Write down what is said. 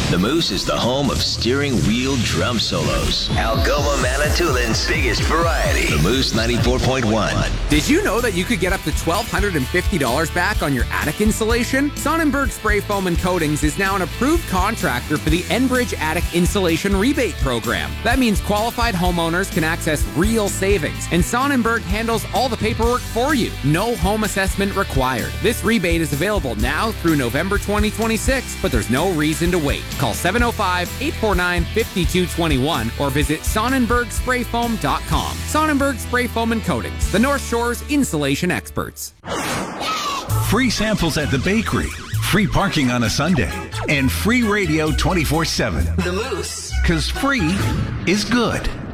The Moose is the home of steering wheel drum solos. Algoma Manitoulin's biggest variety. The Moose 94.1. Did you know that you could get up to $1,250 back on your attic insulation? Sonnenberg Spray Foam and Coatings is now an approved contractor for the Enbridge Attic Insulation Rebate Program. That means qualified homeowners can access real savings, and Sonnenberg handles all the paperwork for you. No home assessment required. This rebate is available now through November 2026, but there's no reason to wait. Call 705-849-5221 or visit SonnenbergSprayFoam.com. Sonnenberg Spray Foam and Coatings, the North Shore's insulation experts. Free samples at the bakery, free parking on a Sunday, and free radio 24/7. The Moose. 'Cause free is good.